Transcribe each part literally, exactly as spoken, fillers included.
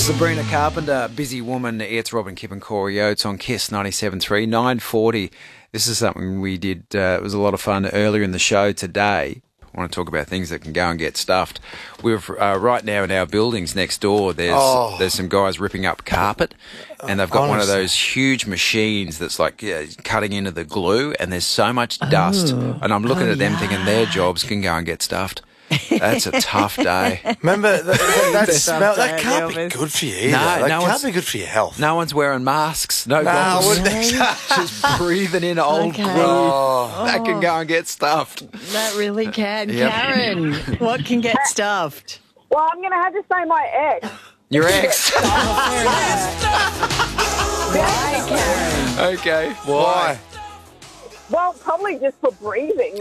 Sabrina Carpenter, Busy Woman. It's Robin Kipp and Corey Oates on Kiss ninety-seven point three, nine forty. This is something we did, uh, it was a lot of fun earlier in the show today. I want to talk about things that can go and get stuffed. We're uh, right now in our buildings next door. There's Oh. there's some guys ripping up carpet, and they've got one of Honestly. those huge machines that's like uh, cutting into the glue, and there's so much dust. And I'm looking Oh, at them yeah. thinking their jobs can go and get stuffed. That's a tough day. Remember, that, that, that smell, that Sometime, can't be Elvis. good for you either. No, that no can't one's- be good for your health. No one's wearing masks. No, No, I gloves. wouldn't think so. Just breathing in old Okay. glue. Oh. That can go and get stuffed. That really can. Yep. Karen, what can get stuffed? Well, I'm going to have to say my ex. Your ex. Why, Karen? Okay. Why? Well, probably just for breathing.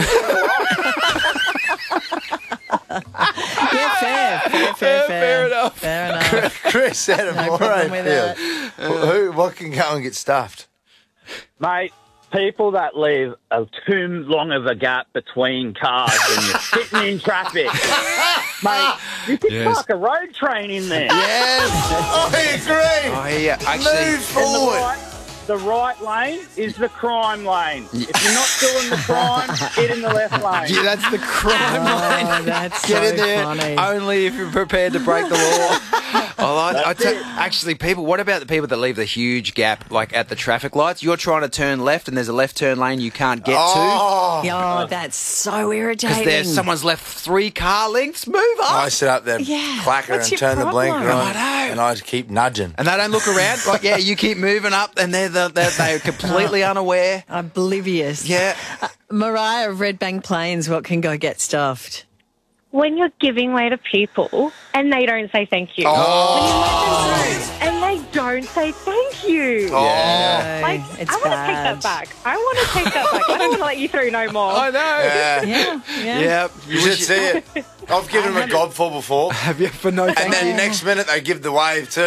Yeah, fair, fair, fair, fair. Fair enough. Fair enough. Chris out of No problem with that. Morayfield. Who? What can go and get stuffed? Mate, people that leave a too long of a gap between cars when you're sitting in traffic. Mate, you could Yes. park a road train in there. Yes. I agree. Oh, yeah. Actually, Move And the forward. right, the right lane is the crime lane. If you're not doing the crime, get in the left lane. yeah, that's the crime line. Oh, that's Get so in there funny. only if you're prepared to break the law. I like, I te- actually, people. What about the people that leave the huge gap, like at the traffic lights? You're trying to turn left, and there's a left turn lane you can't get to Oh. Oh, that's so irritating. because there's someone's left three car lengths. Move up. I sit up there, Yeah, clacker, what's and your turn the blinker problem? on, I know. and I keep nudging. And they don't look around. Like, yeah, you keep moving up, and they're the, they're, they're completely unaware. Oblivious. Yeah. Mariah of Red Bank Plains, what can go get stuffed? When you're giving way to people and they don't say thank you. Oh. When you let them through and they don't say thank you. Oh. Like, it's I want to take bad. that back. I want to take that back. I don't want to let you through no more. I know. Yeah. Yeah, yeah. Yeah. You should see it. I've given them a gobful before. Have you for no thank And then you? next minute they give the wave too.